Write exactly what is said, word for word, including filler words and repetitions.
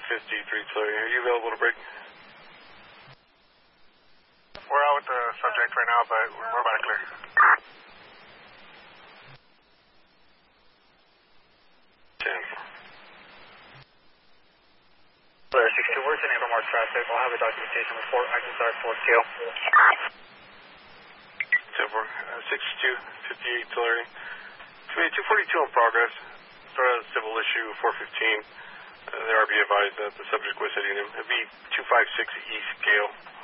fifty-three Auxiliary. Are you available to break? We're out with the subject right now, but we're about to clear. ten. Flare six two, we're sending from our traffic. We'll have a documentation report. I can start four two. Silver, uh, six two, fifty-eight Auxiliary. two forty-two in progress. Started a civil issue four fifteen. Uh, the R B advised that the subject was hitting him. It'd be two five six East Gale.